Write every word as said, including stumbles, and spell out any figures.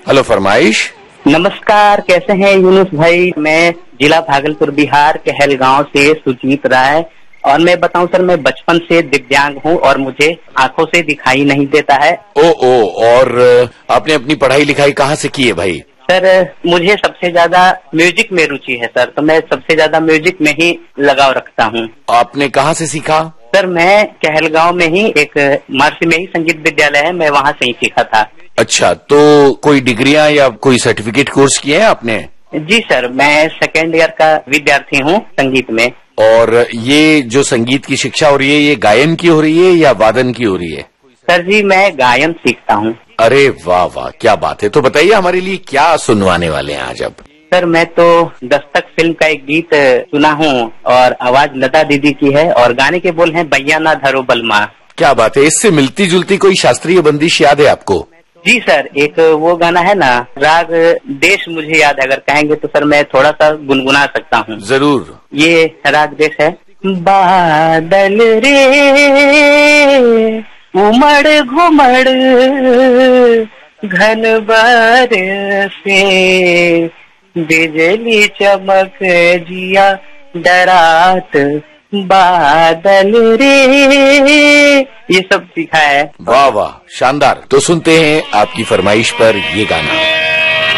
Hello, फरमाइश। नमस्कार, कैसे हैं यूनुस भाई? मैं जिला भागलपुर बिहार के हेलगांव से सुजीत राय। और मैं बताऊं सर, मैं बचपन से दिव्यांग हूं और मुझे आंखों से दिखाई नहीं देता है। ओ ओ और आपने अपनी पढ़ाई लिखाई कहाँ से की है भाई? सर, मुझे सबसे ज्यादा म्यूजिक में रुचि है सर, तो मैं सबसे ज्यादा म्यूजिक में ही लगाव रखता हूँ। आपने कहाँ से सीखा? सर, मैं कहलगांव में ही एक महर्षि में ही संगीत विद्यालय है, मैं वहाँ से ही सीखा था। अच्छा, तो कोई डिग्रियां या कोई सर्टिफिकेट कोर्स किए हैं आपने? जी सर, मैं सेकेंड ईयर का विद्यार्थी हूँ संगीत में। और ये जो संगीत की शिक्षा हो रही है, ये गायन की हो रही है या वादन की हो रही है? सर जी, मैं गायन सीखता हूँ। अरे वाह वाह, क्या बात है। तो बताइए हमारे लिए क्या सुनवाने वाले हैं आज अब? सर, मैं तो दस्तक फिल्म का एक गीत सुना हूँ और आवाज लता दीदी की है और गाने के बोल हैं बैया ना धरो बलमा। क्या बात है। इससे मिलती जुलती कोई शास्त्रीय बंदिश याद है आपको? जी सर, एक वो गाना है ना, राग देश मुझे याद है, अगर कहेंगे तो सर मैं थोड़ा सा गुनगुना सकता हूँ। जरूर। ये राग देश है। बादल रे उमड़ घुमड़ घन बरसे, बिजली चमक जिया डरात बादल रे, ये सब सीखा है। वाह वाह, शानदार। तो सुनते हैं आपकी फरमाइश पर ये गाना।